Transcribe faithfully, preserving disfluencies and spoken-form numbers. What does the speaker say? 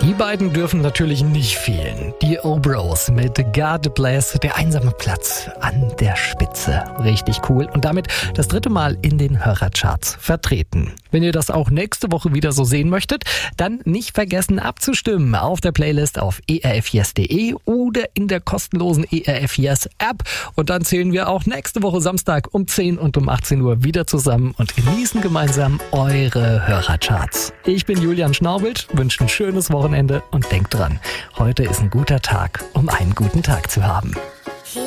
Die beiden dürfen natürlich nicht fehlen. Die O-Bros mit God Bless, der einsame Platz an der Spitze. Richtig cool und damit das dritte Mal in den Hörercharts vertreten. Wenn ihr das auch nächste Woche wieder so sehen möchtet, dann nicht vergessen abzustimmen auf der Playlist auf e r f yes punkt de oder in der kostenlosen E R F Yes App. Und dann zählen wir auch nächste Woche Samstag um zehn und um achtzehn Uhr wieder zusammen und genießen gemeinsam eure Hörercharts. Ich bin Julian Schnaubelt, wünsche ein schönes Wochenende und denkt dran, heute ist ein guter Tag, um einen guten Tag zu haben.